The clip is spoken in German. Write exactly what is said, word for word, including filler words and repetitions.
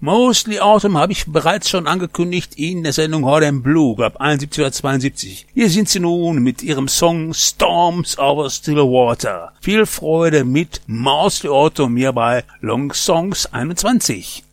Mostly Autumn habe ich bereits schon angekündigt in der Sendung Hot and Blue, glaub einundsiebzig oder zweiundsiebzig. Hier sind sie nun mit ihrem Song Storms over Still Water. Viel Freude mit Mostly Autumn hier bei Long Songs einundzwanzig.